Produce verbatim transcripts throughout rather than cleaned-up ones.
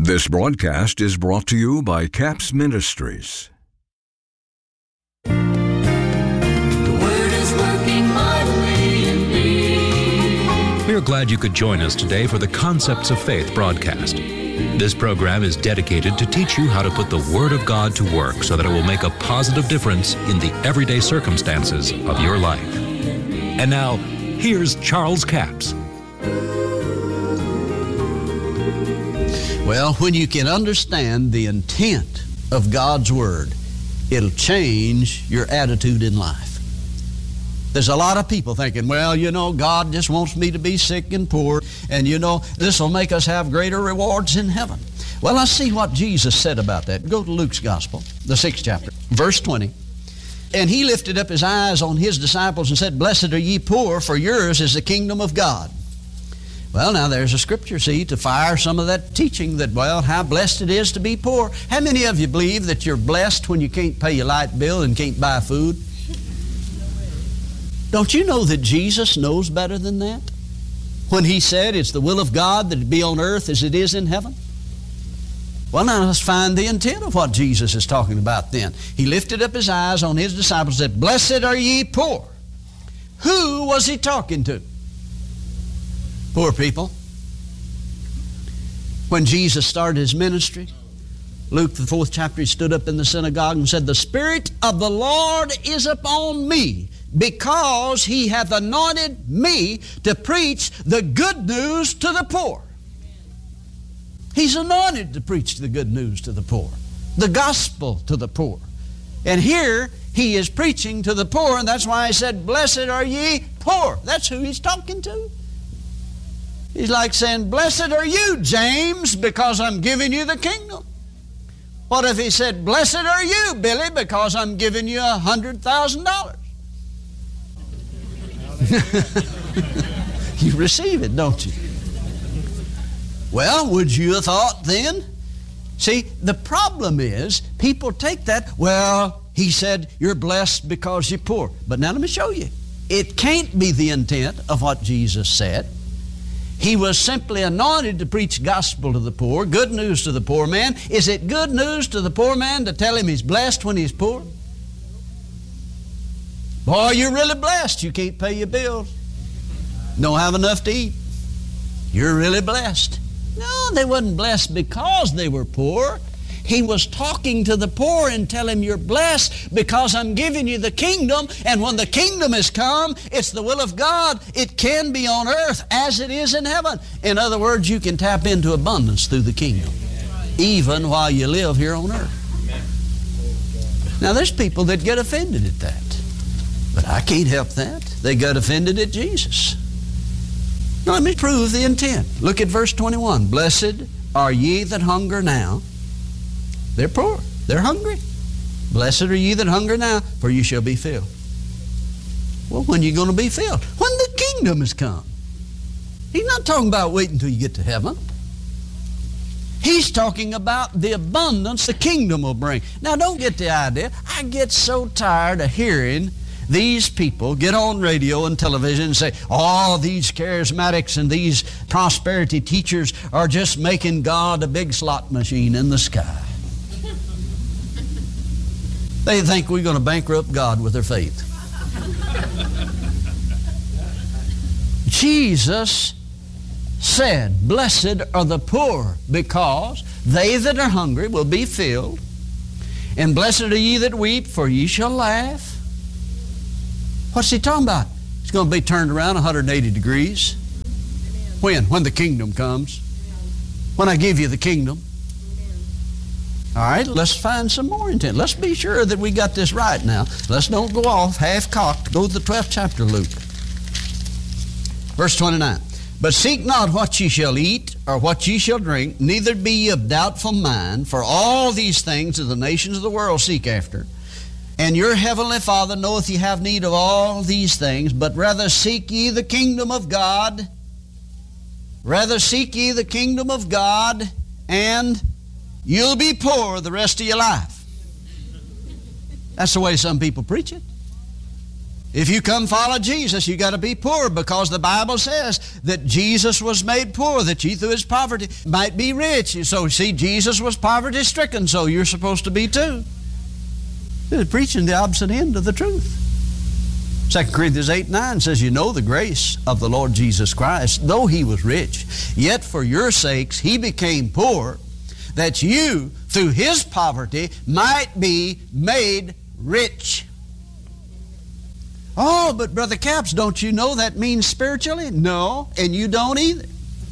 This broadcast is brought to you by Capps Ministries. The Word is working mightily in me. We are glad you could join us today for the Concepts of Faith broadcast. This program is dedicated to teach you how to put the Word of God to work so that it will make a positive difference in the everyday circumstances of your life. And now, here's Charles Capps. Well, when you can understand the intent of God's Word, it'll change your attitude in life. There's a lot of people thinking, well, you know, God just wants me to be sick and poor, and you know, this will make us have greater rewards in heaven. Well, let's see what Jesus said about that. Go to Luke's Gospel, the sixth chapter, verse twenty. And he lifted up his eyes on his disciples and said, "Blessed are ye poor, for yours is the kingdom of God." Well, now there's a scripture, see, to fire some of that teaching that, well, how blessed it is to be poor. How many of you believe that you're blessed when you can't pay your light bill and can't buy food? Don't you know that Jesus knows better than that? When he said it's the will of God that it be on earth as it is in heaven? Well, now let's find the intent of what Jesus is talking about then. He lifted up his eyes on his disciples and said, "Blessed are ye poor." Who was he talking to? Poor people. When Jesus started his ministry, Luke, the fourth chapter, he stood up in the synagogue and said, "The Spirit of the Lord is upon me, because he hath anointed me to preach the good news to the poor." He's anointed to preach the good news to the poor, the gospel to the poor. And here he is preaching to the poor, and that's why he said, "Blessed are ye poor." That's who he's talking to. He's like saying, "Blessed are you, James, because I'm giving you the kingdom." What if he said, "Blessed are you, Billy, because I'm giving you a hundred thousand dollars"? You receive it, don't you? Well, would you have thought then? See, the problem is people take that, well, he said you're blessed because you're poor. But now let me show you. It can't be the intent of what Jesus said. He was simply anointed to preach gospel to the poor, good news to the poor man. Is it good news to the poor man to tell him he's blessed when he's poor? Boy, you're really blessed. You can't pay your bills. Don't have enough to eat. You're really blessed. No, they wasn't blessed because they were poor. He was talking to the poor and tell him, "You're blessed because I'm giving you the kingdom, and when the kingdom has come, it's the will of God. It can be on earth as it is in heaven." In other words, you can tap into abundance through the kingdom, even while you live here on earth. Now, there's people that get offended at that, but I can't help that. They got offended at Jesus. Now, let me prove the intent. Look at verse twenty-one. "Blessed are ye that hunger now." They're poor. They're hungry. "Blessed are ye that hunger now, for you shall be filled." Well, when are you going to be filled? When the kingdom has come. He's not talking about waiting until you get to heaven. He's talking about the abundance the kingdom will bring. Now, don't get the idea. I get so tired of hearing these people get on radio and television and say, "Oh, these charismatics and these prosperity teachers are just making God a big slot machine in the sky." They think we're going to bankrupt God with their faith. Jesus said, "Blessed are the poor, because they that are hungry will be filled. And blessed are ye that weep, for ye shall laugh." What's he talking about? It's going to be turned around one hundred eighty degrees. When? When the kingdom comes. When I give you the kingdom. All right, let's find some more intent. Let's be sure that we got this right now. Let's don't go off half-cocked. Go to the twelfth chapter of Luke. Verse twenty-nine. "But seek not what ye shall eat or what ye shall drink, neither be ye of doubtful mind, for all these things do the nations of the world seek after. And your heavenly Father knoweth ye have need of all these things, but rather seek ye the kingdom of God." Rather seek ye the kingdom of God, and you'll be poor the rest of your life. That's the way some people preach it. If you come follow Jesus, you got to be poor, because the Bible says that Jesus was made poor, that ye through his poverty might be rich. So see, Jesus was poverty stricken, so you're supposed to be too. They're preaching the opposite end of the truth. Second Corinthians eight nine says, you know the grace of the Lord Jesus Christ, though he was rich, yet for your sakes he became poor, that you through his poverty might be made rich. Oh, but Brother Capps, don't you know that means spiritually? No, and you don't either.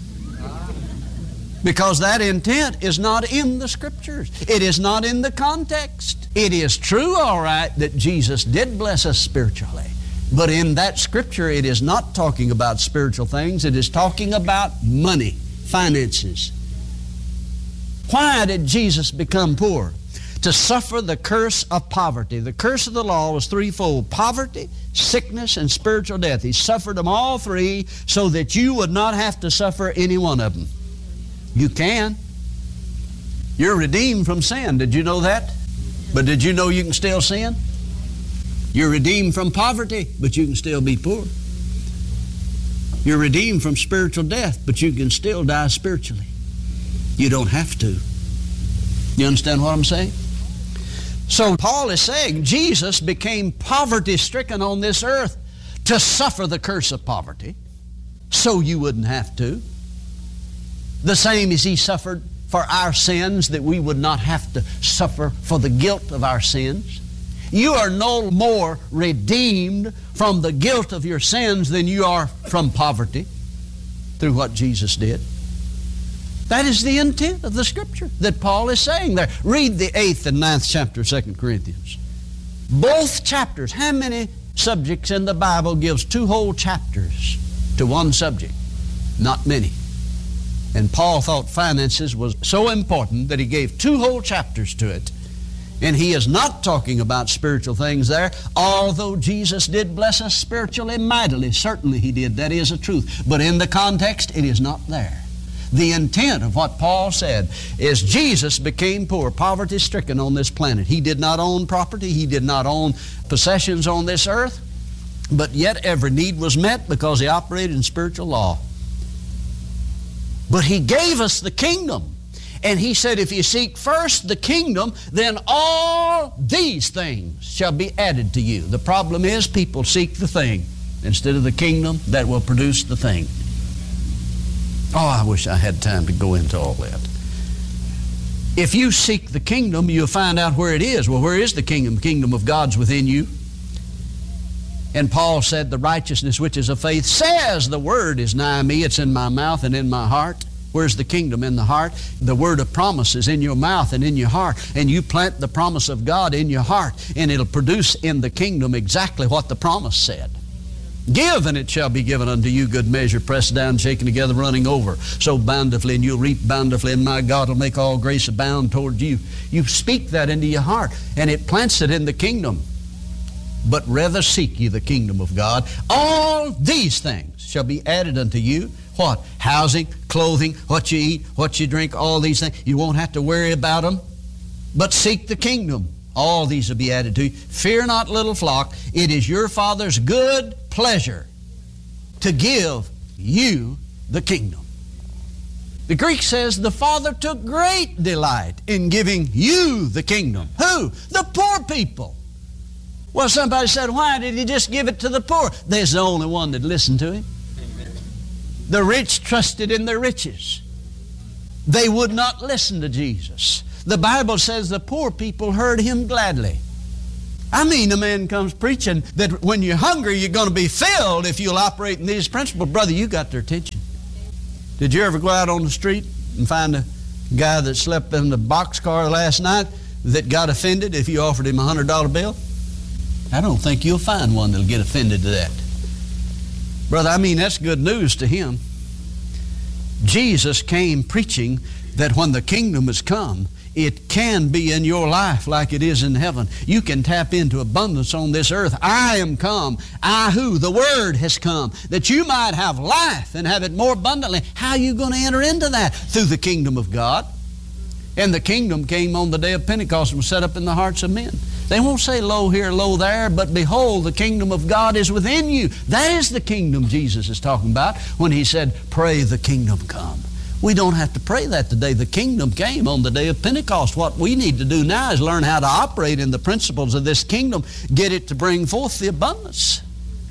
Because that intent is not in the Scriptures. It is not in the context. It is true, all right, that Jesus did bless us spiritually. But in that Scripture, it is not talking about spiritual things. It is talking about money, finances. Why did Jesus become poor? To suffer the curse of poverty. The curse of the law was threefold: poverty, sickness, and spiritual death. He suffered them all three so that you would not have to suffer any one of them. You can. You're redeemed from sin. Did you know that? But did you know you can still sin? You're redeemed from poverty, but you can still be poor. You're redeemed from spiritual death, but you can still die spiritually. You don't have to. You understand what I'm saying? So Paul is saying Jesus became poverty-stricken on this earth to suffer the curse of poverty, so you wouldn't have to. The same as he suffered for our sins, that we would not have to suffer for the guilt of our sins. You are no more redeemed from the guilt of your sins than you are from poverty through what Jesus did. That is the intent of the Scripture that Paul is saying there. Read the eighth and ninth chapter of Second Corinthians. Both chapters. How many subjects in the Bible gives two whole chapters to one subject? Not many. And Paul thought finances was so important that he gave two whole chapters to it. And he is not talking about spiritual things there, although Jesus did bless us spiritually mightily. Certainly he did. That is a truth. But in the context, it is not there. The intent of what Paul said is Jesus became poor, poverty-stricken on this planet. He did not own property. He did not own possessions on this earth. But yet every need was met because he operated in spiritual law. But he gave us the kingdom. And he said, if you seek first the kingdom, then all these things shall be added to you. The problem is people seek the thing instead of the kingdom that will produce the thing. Oh, I wish I had time to go into all that. If you seek the kingdom, you'll find out where it is. Well, where is the kingdom? The kingdom of God's within you. And Paul said, the righteousness which is of faith says the word is nigh me. It's in my mouth and in my heart. Where's the kingdom? In the heart. The word of promise is in your mouth and in your heart. And you plant the promise of God in your heart, and it'll produce in the kingdom exactly what the promise said. Give, and it shall be given unto you, good measure, pressed down, shaken together, running over, so bountifully, and you'll reap bountifully, and my God will make all grace abound toward you. You speak that into your heart, and it plants it in the kingdom. But rather seek ye the kingdom of God. All these things shall be added unto you. What? Housing, clothing, what you eat, what you drink, all these things. You won't have to worry about them. But seek the kingdom. All these will be added to you. Fear not, little flock. It is your Father's good pleasure to give you the kingdom. The Greek says the Father took great delight in giving you the kingdom. Who? The poor people. Well, somebody said, why did he just give it to the poor? There's the only one that listened to him. Amen. The rich trusted in their riches. They would not listen to Jesus. The Bible says the poor people heard him gladly. I mean, a man comes preaching that when you're hungry, you're going to be filled if you'll operate in these principles. Brother, you got their attention. Did you ever go out on the street and find a guy that slept in the boxcar last night that got offended if you offered him a one hundred dollar bill? I don't think you'll find one that'll get offended to that. Brother, I mean, that's good news to him. Jesus came preaching that when the kingdom has come, it can be in your life like it is in heaven. You can tap into abundance on this earth. I am come. I who? The Word has come, that you might have life and have it more abundantly. How are you going to enter into that? Through the kingdom of God. And the kingdom came on the day of Pentecost and was set up in the hearts of men. They won't say, lo here, lo there, but behold, the kingdom of God is within you. That is the kingdom Jesus is talking about when he said, pray the kingdom come. We don't have to pray that today. The kingdom came on the day of Pentecost. What we need to do now is learn how to operate in the principles of this kingdom, get it to bring forth the abundance.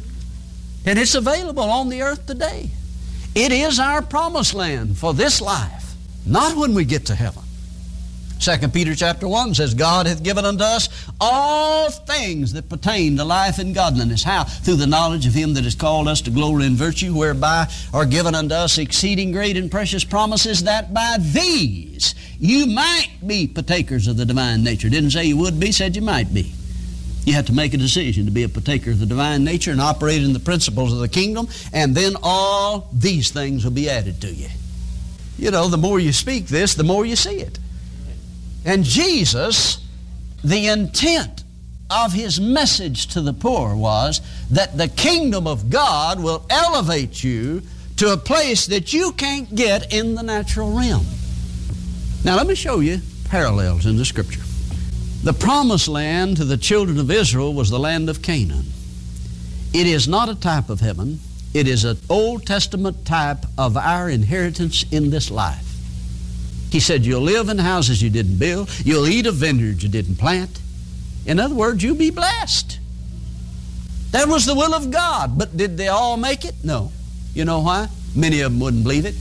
And it's available on the earth today. It is our promised land for this life, not when we get to heaven. Second Peter chapter one says, God hath given unto us all things that pertain to life and godliness. How? Through the knowledge of Him that has called us to glory and virtue, whereby are given unto us exceeding great and precious promises, that by these you might be partakers of the divine nature. Didn't say you would be, said you might be. You have to make a decision to be a partaker of the divine nature and operate in the principles of the kingdom, and then all these things will be added to you. You know, the more you speak this, the more you see it. And Jesus, the intent of His message to the poor was that the kingdom of God will elevate you to a place that you can't get in the natural realm. Now let me show you parallels in the Scripture. The promised land to the children of Israel was the land of Canaan. It is not a type of heaven. It is an Old Testament type of our inheritance in this life. He said, you'll live in houses you didn't build. You'll eat of vineyards you didn't plant. In other words, you'll be blessed. That was the will of God. But did they all make it? No. You know why? Many of them wouldn't believe it.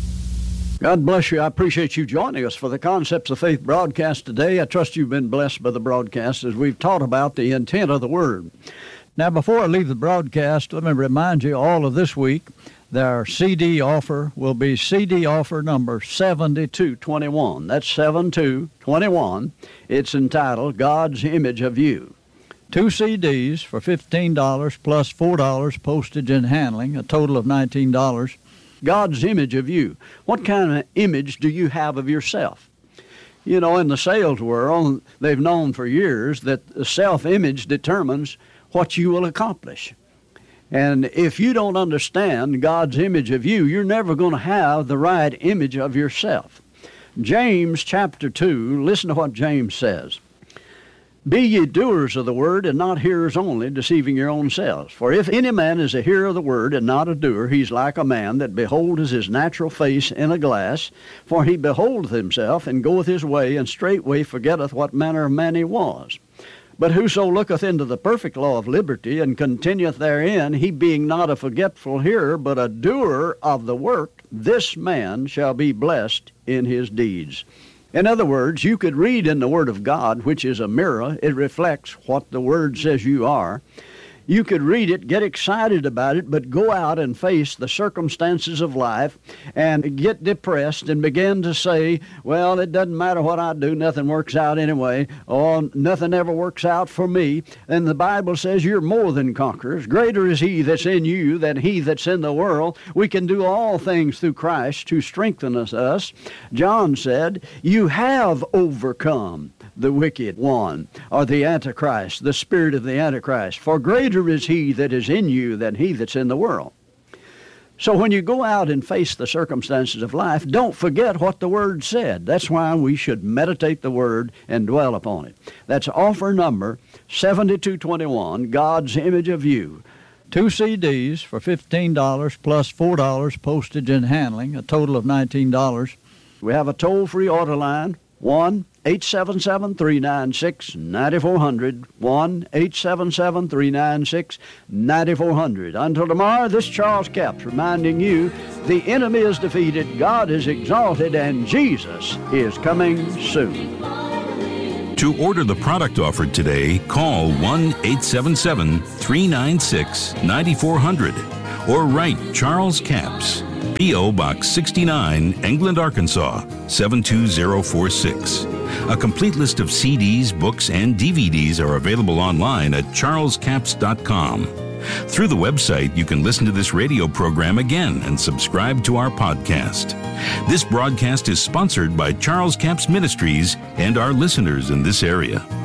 God bless you. I appreciate you joining us for the Concepts of Faith broadcast today. I trust you've been blessed by the broadcast as we've taught about the intent of the Word. Now, before I leave the broadcast, let me remind you all of this week, their C D offer will be C D offer number seventy-two twenty-one. That's seventy-two twenty-one. It's entitled God's Image of You. Two C Ds for fifteen dollars plus four dollars postage and handling, a total of nineteen dollars. God's Image of You. What kind of image do you have of yourself? You know, in the sales world, they've known for years that the self-image determines what you will accomplish. And if you don't understand God's image of you, you're never going to have the right image of yourself. James chapter two, listen to what James says. Be ye doers of the word, and not hearers only, deceiving your own selves. For if any man is a hearer of the word, and not a doer, he's like a man that beholdeth his natural face in a glass. For he beholdeth himself, and goeth his way, and straightway forgetteth what manner of man he was. But whoso looketh into the perfect law of liberty, and continueth therein, he being not a forgetful hearer, but a doer of the work, this man shall be blessed in his deeds. In other words, you could read in the Word of God, which is a mirror. It reflects what the Word says you are. You could read it, get excited about it, but go out and face the circumstances of life and get depressed and begin to say, well, it doesn't matter what I do, nothing works out anyway, or nothing ever works out for me. And the Bible says you're more than conquerors. Greater is He that's in you than he that's in the world. We can do all things through Christ who strengtheneth us. John said, you have overcome the wicked one, or the Antichrist, the spirit of the Antichrist. For greater is he that is in you than he that's in the world. So when you go out and face the circumstances of life, don't forget what the Word said. That's why we should meditate the Word and dwell upon it. That's offer number seventy-two twenty-one, God's Image of You. Two C Ds for fifteen dollars plus four dollars postage and handling, a total of nineteen dollars. We have a toll-free order line, one eight seven seven, three nine six, nine four zero zero, one eight seven seven, three nine six, nine four zero zero. Until tomorrow, this Charles Capps reminding you, the enemy is defeated, God is exalted, and Jesus is coming soon. To order the product offered today, call one eight seven seven, three nine six, nine four zero zero or write Charles Capps, P O Box sixty-nine, England, Arkansas, seven two zero four six. A complete list of C Ds, books, and D V Ds are available online at charles capps dot com. Through the website, you can listen to this radio program again and subscribe to our podcast. This broadcast is sponsored by Charles Capps Ministries and our listeners in this area.